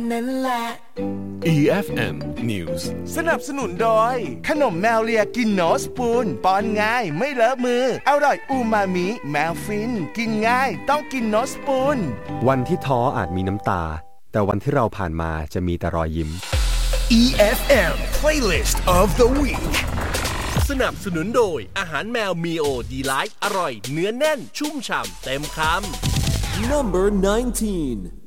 นั้นแหละ EFM News สนับสนุนโดยขนมแมวเลียกินโนสปูนป้อนง่ายไม่เลอะมืออร่อยอูมามิแมวฟินกินง่ายต้องกินโนสปูนวันที่ท้ออาจมีน้ำตาแต่วันที่เราผ่านมาจะมีแต่รอยยิ้ม EFM Playlist of the Week สนับสนุนโดยอาหารแมวมีโอดีไลท์อร่อยเนื้อแน่นชุ่มฉ่ำเต็มคำ Number 19